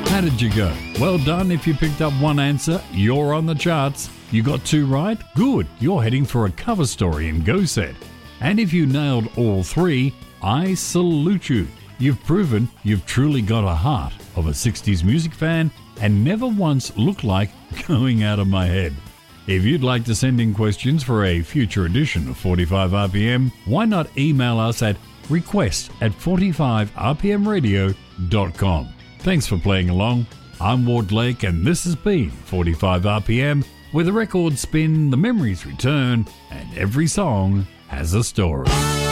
How did you go? Well done if you picked up one answer. You're on the charts. You got two right? Good. You're heading for a cover story in Go Set. And if you nailed all three, I salute you. You've proven you've truly got a heart of a 60s music fan and never once looked like going out of my head. If you'd like to send in questions for a future edition of 45 RPM, why not email us at request@45rpmradio.com. Thanks for playing along. I'm Ward Lake and this has been 45 RPM, where the records spin, the memories return, and every song has a story.